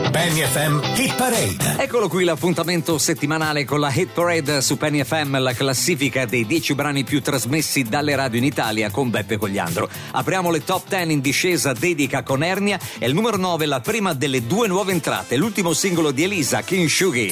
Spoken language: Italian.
Penny FM Hit Parade. Eccolo qui l'appuntamento settimanale con la Hit Parade su Penny FM, la classifica dei 10 brani più trasmessi dalle radio in Italia con Beppe Cogliandro. Apriamo le top 10 in discesa, Dedica con Ernia, e il numero 9 la prima delle due nuove entrate, l'ultimo singolo di Elisa, King Shugi.